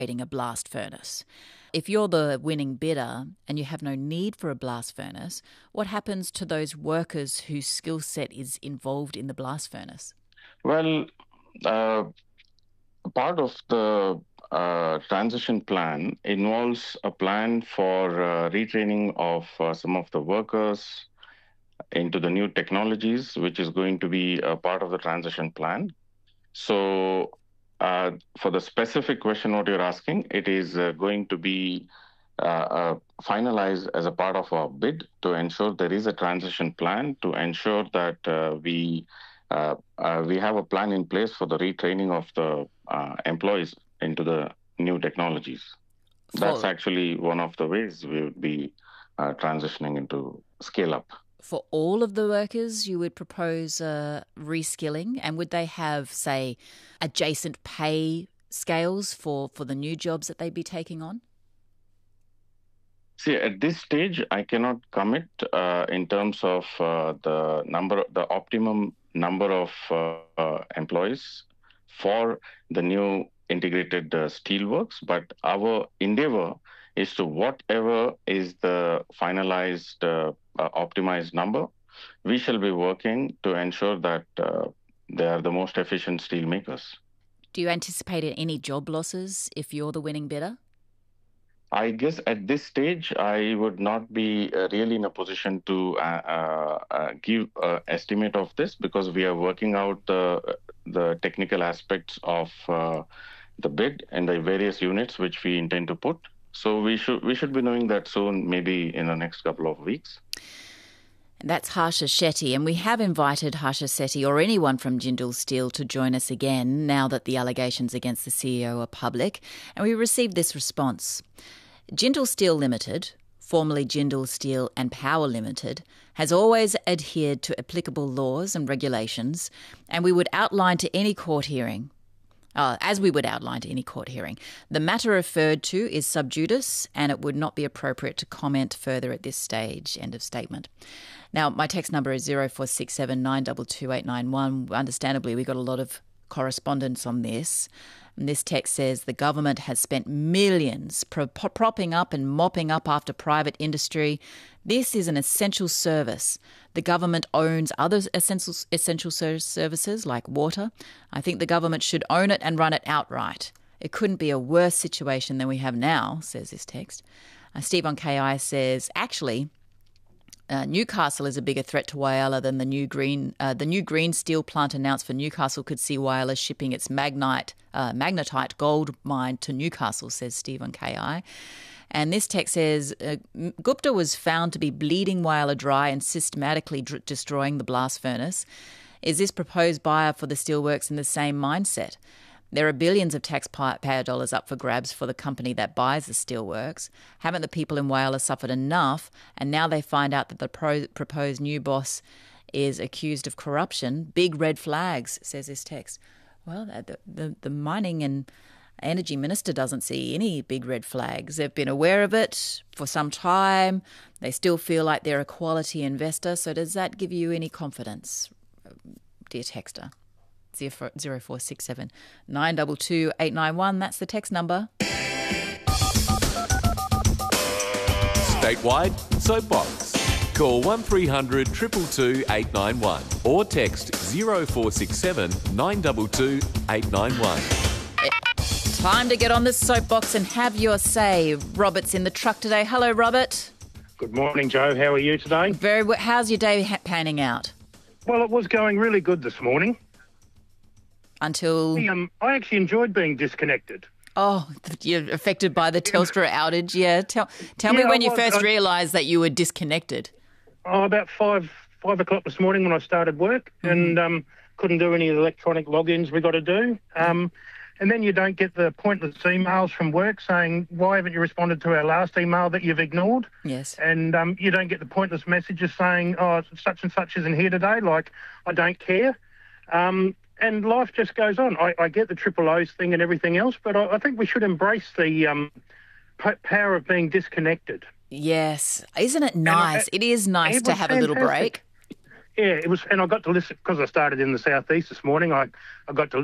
a blast furnace. If you're the winning bidder and you have no need for a blast furnace, what happens to those workers whose skill set is involved in the blast furnace? Well, part of the transition plan involves a plan for retraining of some of the workers into the new technologies, which is going to be a part of the transition plan. So, for the specific question, what you're asking, it is going to be finalized as a part of our bid to ensure there is a transition plan to ensure that we have a plan in place for the retraining of the employees into the new technologies. That's actually one of the ways we would be transitioning into scale up. For all of the workers, you would propose reskilling, and would they have, say, adjacent pay scales for the new jobs that they'd be taking on? See, at this stage, I cannot commit in terms of the optimum number of employees for the new integrated steelworks, but our endeavor is to whatever is the finalized optimized number, we shall be working to ensure that they are the most efficient steel makers. Do you anticipate any job losses if you're the winning bidder? I guess at this stage, I would not be really in a position to give an estimate of this because we are working out the technical aspects of the bid and the various units which we intend to put. So we should be knowing that soon, maybe in the next couple of weeks. That's Harsha Shetty, and we have invited Harsha Shetty or anyone from Jindal Steel to join us again now that the allegations against the CEO are public, and we received this response. Jindal Steel Limited, formerly Jindal Steel and Power Limited, has always adhered to applicable laws and regulations, and we would outline to any court hearing, the matter referred to is sub judice and it would not be appropriate to comment further at this stage. End of statement. Now, my text number is 0467 922 891. Understandably, we got a lot of correspondence on this. And this text says the government has spent millions propping up and mopping up after private industry. This is an essential service. The government owns other essential services like water. I think the government should own it and run it outright. It couldn't be a worse situation than we have now, says this text. Steve on KI says, actually, Newcastle is a bigger threat to Whyalla than the new green steel plant announced for Newcastle could see Whyalla shipping its magnetite gold mine to Newcastle, says Steve on KI. And this text says, Gupta was found to be bleeding Whyalla dry and systematically destroying the blast furnace. Is this proposed buyer for the steelworks in the same mindset? There are billions of taxpayer dollars up for grabs for the company that buys the steelworks. Haven't the people in Whyalla suffered enough? And now they find out that the proposed new boss is accused of corruption. Big red flags, says this text. Well, the mining and energy minister doesn't see any big red flags. They've been aware of it for some time. They still feel like they're a quality investor. So does that give you any confidence, dear texter? 0467 922 891. That's the text number. Statewide Soapbox. Call 1300 222 891 or text 0467 922 891. Time to get on the soapbox and have your say. Robert's in the truck today. Hello, Robert. Good morning, Joe. How are you today? Very well. How's your day panning out? Well, it was going really good this morning. Until... I actually enjoyed being disconnected. Oh, you're affected by the Telstra outage. Yeah. Tell me when you first realised that you were disconnected. Oh, about 5 o'clock this morning when I started work and couldn't do any of the electronic logins we got to do. And then you don't get the pointless emails from work saying, why haven't you responded to our last email that you've ignored? Yes. And you don't get the pointless messages saying, oh, such and such isn't here today, like, I don't care. And life just goes on. I get the triple O's thing and everything else, but I think we should embrace the power of being disconnected. Yes. Isn't it nice? It is nice to have fantastic. A little break. Yeah, it was, and I got to listen because I started in the southeast this morning. I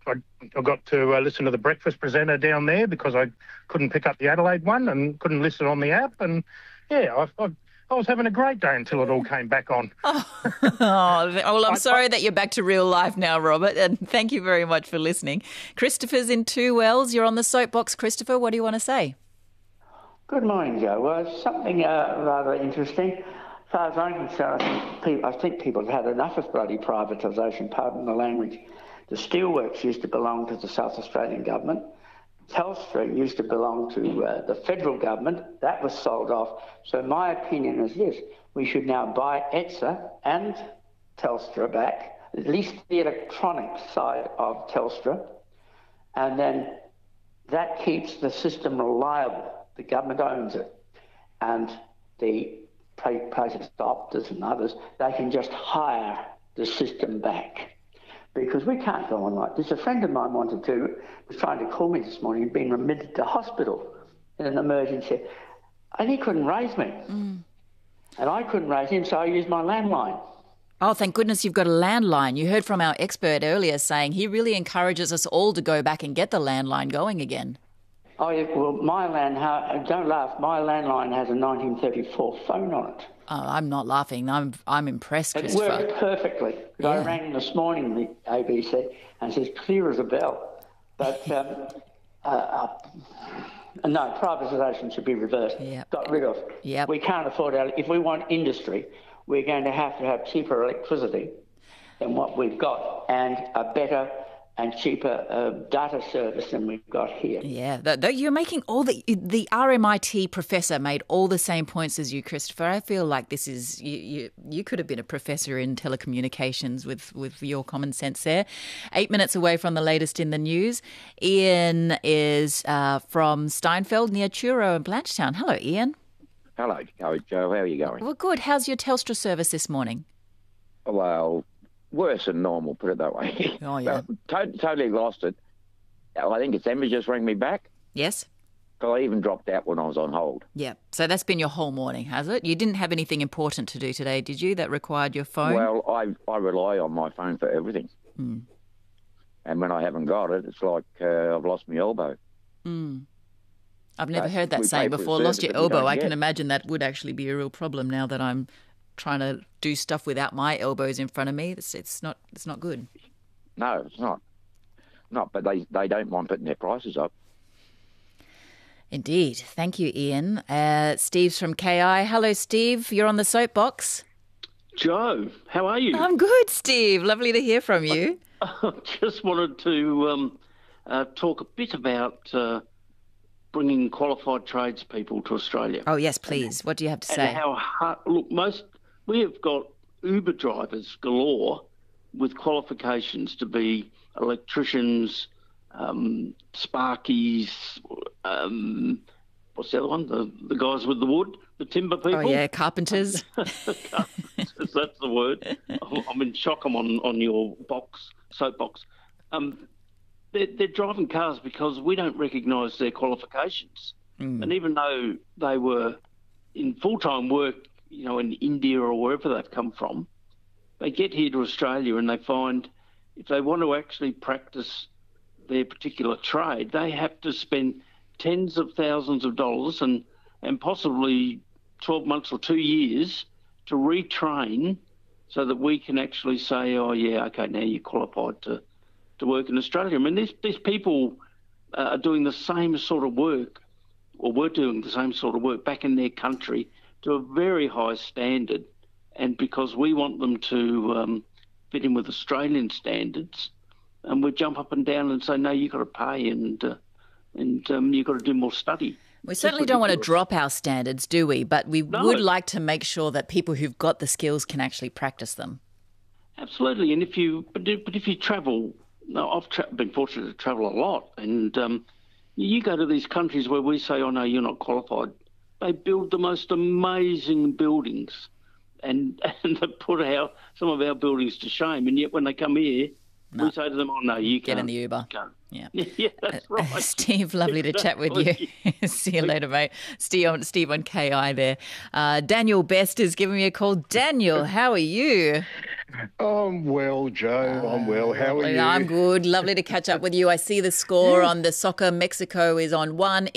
I got to listen to the breakfast presenter down there because I couldn't pick up the Adelaide one and couldn't listen on the app. And yeah, I was having a great day until it all came back on. Well, I'm sorry that you're back to real life now, Robert, and thank you very much for listening. Christopher's in Two Wells. You're on the soapbox, Christopher. What do you want to say? Good morning, Joe. Well, something rather interesting. As far as I'm concerned, I think people have had enough of bloody privatisation, pardon the language. The steelworks used to belong to the South Australian government. Telstra used to belong to the federal government. That was sold off. So my opinion is this. We should now buy ETSA and Telstra back, at least the electronic side of Telstra, and then that keeps the system reliable. The government owns it. And the places, Optus and others, they can just hire the system back. Because we can't go on like this. A friend of mine was trying to call me this morning, he'd been remitted to hospital in an emergency, and he couldn't raise me. And I couldn't raise him, so I used my landline. Oh, thank goodness you've got a landline. You heard from our expert earlier saying he really encourages us all to go back and get the landline going again. Oh, yeah, well, don't laugh, my landline has a 1934 phone on it. Oh, I'm not laughing. I'm impressed, Christopher. It worked perfectly. Yeah. I rang this morning, the ABC, and it's as clear as a bell. But no, privatisation should be reversed. Yep. Got rid of. Yep. We can't afford it. If we want industry, we're going to have cheaper electricity than what we've got, and a better and cheaper data service than we've got here. Yeah, you're making all the RMIT professor made all the same points as you, Christopher. I feel like this is you could have been a professor in telecommunications with your common sense there. 8 minutes away from the latest in the news. Ian is from Steinfeld near Truro and Blanchetown. Hello, Ian. Hello, Joe. How are you going? Well, good. How's your Telstra service this morning? Well, worse than normal, put it that way. Oh, yeah. Totally lost it. I think it's Emma just rang me back. Yes. But I even dropped out when I was on hold. Yeah. So that's been your whole morning, has it? You didn't have anything important to do today, did you, that required your phone? Well, I rely on my phone for everything. And when I haven't got it, it's like I've lost my elbow. I've never heard that saying before. Lost your elbow. I can imagine that would actually be a real problem now that I'm trying to do stuff without my elbows in front of me. It's not good. No, it's not. But they don't mind putting their prices up. Indeed. Thank you, Ian. Steve's from KI. Hello, Steve. You're on the soapbox. Joe, how are you? I'm good, Steve. Lovely to hear from you. I just wanted to talk a bit about bringing qualified tradespeople to Australia. Oh, yes, please. What do you have to say? And how hard... Look, we have got Uber drivers galore with qualifications to be electricians, sparkies, what's the other one? The guys with the wood, the timber people. Oh, yeah, carpenters. Carpenters, that's the word. I'm in shock. I'm on your soapbox. They're driving cars because we don't recognise their qualifications. And even though they were in full-time work, in India or wherever they've come from, they get here to Australia and they find if they want to actually practice their particular trade, they have to spend tens of thousands of dollars and possibly 12 months or 2 years to retrain so that we can actually say, oh, yeah, okay, now you're qualified to work in Australia. I mean, these people are doing the same sort of work, or were doing the same sort of work back in their country to a very high standard. And because we want them to fit in with Australian standards, and we jump up and down and say, no, you've got to pay and you've got to do more study. We certainly don't want to drop our standards, do we? But we would like to make sure that people who've got the skills can actually practice them. Absolutely. And if you travel... No, I've been fortunate to travel a lot, and you go to these countries where we say, oh, no, you're not qualified. They build the most amazing buildings and they put some of our buildings to shame, and yet when they come here, we say to them, oh, no, you can't. Get in the Uber. Yeah. Yeah, that's right. Steve, lovely to chat with you. See you later, mate. Steve on KI there. Daniel Best is giving me a call. Daniel, how are you? I'm well, Joe. I'm well. How are you? I'm good. Lovely to catch up with you. I see the score on the soccer. Mexico is on 1.